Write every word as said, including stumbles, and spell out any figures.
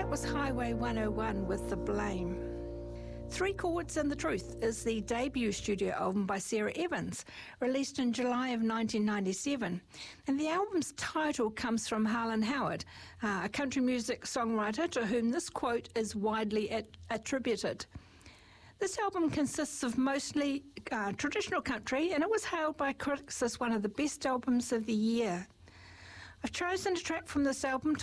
Was Highway one oh one with The Blame. Three Chords and the Truth is the debut studio album by Sarah Evans, released in July of nineteen ninety-seven. And the album's title comes from Harlan Howard, uh, a country music songwriter to whom this quote is widely at- attributed. This album consists of mostly uh, traditional country, and it was hailed by critics as one of the best albums of the year. I've chosen a track from this album